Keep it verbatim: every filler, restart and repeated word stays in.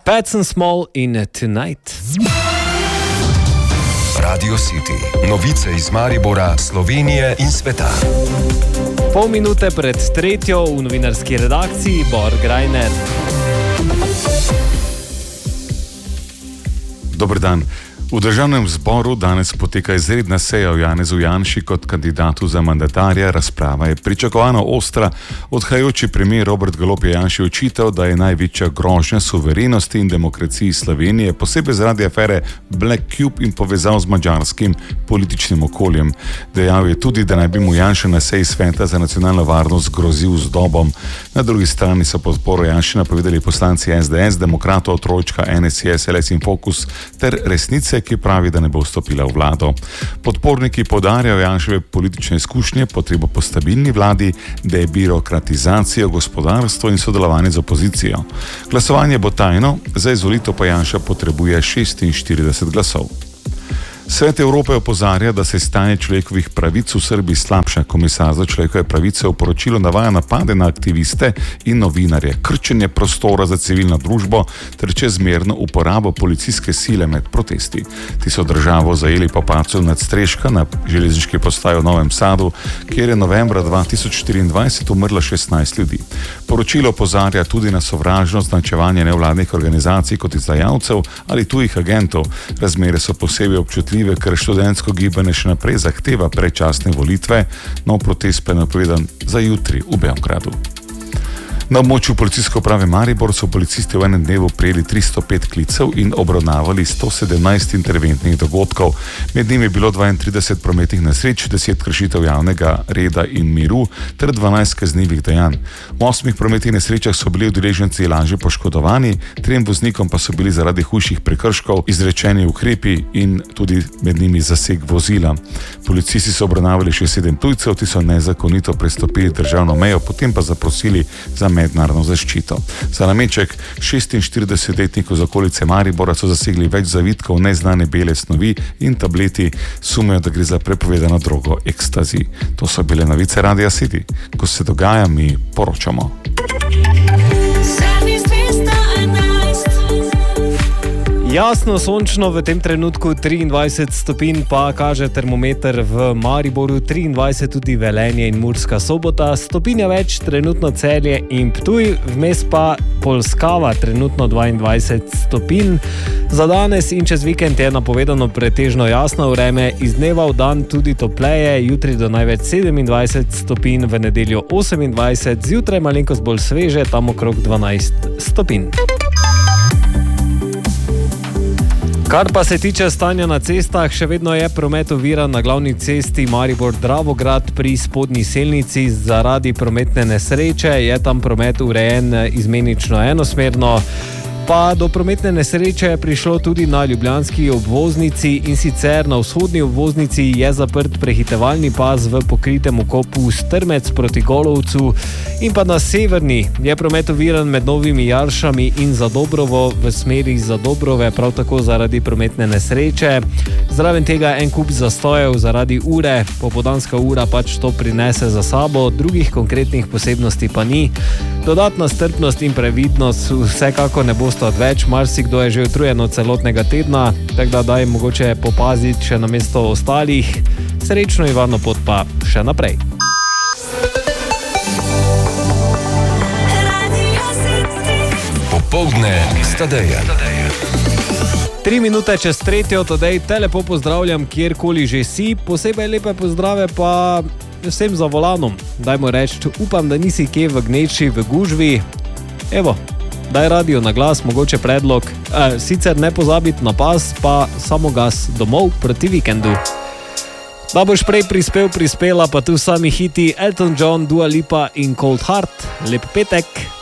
Pats and Small in Tonight. Radio City. Novice iz Maribora, Slovenije in sveta. Pol minute pred tretjo v novinarski redakciji Bor Grajner. Dober dan. V državnem zboru danes poteka izredna seja o Janezu Janši kot kandidatu za mandatarja. Razprava je pričakovano ostra. Odhajajoči premier Robert Golob je Janši očital, da je največja grožnja suverenosti in demokraciji Slovenije, posebej zaradi afere Black Cube in povezav z madžarskim političnim okoljem. Dejal je tudi, da naj bi mu Janša na seji sveta za nacionalno varnost grozil z dobom. Na drugi strani so podporo Janši napovedali poslanci S D S, Demokratov, Trojčka, N S I S, L S in Fokus ter Resnice, ki pravi, da ne bo vstopila v vlado. Podporniki poudarjajo Janševe politične izkušnje, potrebo po stabilni vladi, debirokratizacijo, gospodarstvo in sodelovanje z opozicijo. Glasovanje bo tajno, za izvolitev pa Janša potrebuje šestinštirideset glasov. Svet Evrope opozarja, da se stanje človekovih pravic v Srbiji slabša. Komisar za človekove pravice v poročilu navaja napade na aktiviste in novinarje, krčenje prostora za civilno družbo ter čezmerno uporabo policijske sile med protesti. Ti so državo zajeli po padcu nadstreška na železniški postaji v Novem Sadu, kjer je novembra dva tisoč štiriindvajset umrlo šestnajst ljudi. Poročilo opozarja tudi na sovražno označevanje nevladnih organizacij kot izdajalcev ali tujih agentov. Razmere so posebej občutljive, ker študentsko gibanje še naprej zahteva predčasne volitve, nov protest pa je napovedan za jutri v Beogradu. Na območju policijske uprave Maribor so policisti v enem dnevu prejeli tristo pet klicev in obravnavali sto sedemnajst interventnih dogodkov. Med njimi je bilo dvaintrideset prometnih nesreč, deset kršitev javnega reda in miru ter dvanajst kaznivih dejanj. V osmih prometnih nesrečah so bili udeleženci lažje poškodovani, trem voznikom pa so bili zaradi hujših prekrškov izrečeni ukrepi in tudi med njimi zaseg vozila. Policisti so obravnavali še sedem tujcev, ti so nezakonito prestopili državno mejo, potem pa zaprosili za mednarodno zaščito. Za nameček šestinštiridesetletnikov z okolice Maribora so zasegli več zavitkov neznane bele snovi in tableti, sumijo, da gre za prepovedano drogo ekstazi. To so bile novice Radia City. Ko se dogaja, mi poročamo. Jasno, sončno, v tem trenutku triindvajset stopinj, pa kaže termometer v Mariboru, triindvajset tudi Velenje in Murska Sobota, stopinja več trenutno Celje in Ptuj, vmes pa Polskava, trenutno dvaindvajset stopinj. Za danes in čez vikend je napovedano pretežno jasno vreme, iz dneva v dan tudi topleje, jutri do največ sedemindvajset stopinj, v nedeljo osemindvajset, zjutraj malenkost bolj sveže, tam okrog dvanajst stopinj. Kar pa se tiče stanja na cestah, še vedno je promet oviran na glavni cesti Maribor-Dravograd pri spodnji Selnici. Zaradi prometne nesreče je tam promet urejen izmenično enosmerno. Pa do prometne nesreče je prišlo tudi na ljubljanski obvoznici, in sicer na vzhodni obvoznici je zaprt prehitevalni pas v pokritem ukopu Strmec proti Golovcu, in pa na severni je promet oviran med Novimi Jaršami in Zadobrovo v smeri Zadobrove, prav tako zaradi prometne nesreče. Zraven tega en kup zastojev zaradi ure, popoldanska ura pač to prinese za sabo, drugih konkretnih posebnosti pa ni. Dodatna strpnost in previdnost vsekako ne bosta odveč, marsikdo je že utrujen od celotnega tedna, tako da daj mogoče popaziti še na mesto ostalih. Srečno in varno pot pa še naprej. Popoldne s Tadejem. Tri minute čez tretjo, Tadej, te lepo pozdravljam, kjerkoli že si, posebej lepe pozdrave pa vsem za volanom. Dajmo reči, upam, da nisi kje v gneči, v gužvi. Evo, daj radio na glas, mogoče predlog. E, sicer ne pozabiti na pas, pa samo gas domov proti vikendu. Da boš prej prispel, prispela pa tu sami hiti Elton John, Dua Lipa in Cold Heart. Lep petek.